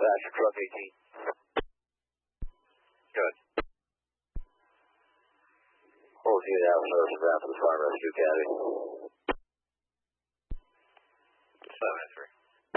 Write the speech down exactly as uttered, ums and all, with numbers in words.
Vasher truck eighteen. Good. fourteen Alpha Service, Rapids Fire Rescue Academy.